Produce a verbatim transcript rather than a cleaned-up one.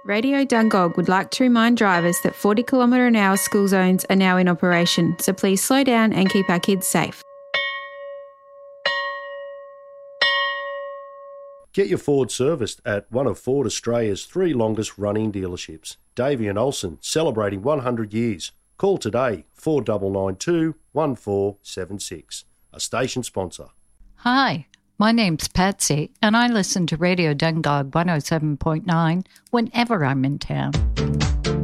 Radio Dungog would like to remind drivers that forty kilometre an hour school zones are now in operation, so please slow down and keep our kids safe. Get your Ford serviced at one of Ford Australia's three longest running dealerships. Davey and Olsen, celebrating one hundred years. Call today, four nine nine two, one four seven six. A station sponsor. Hi, my name's Patsy, and I listen to Radio Dungog one oh seven point nine whenever I'm in town.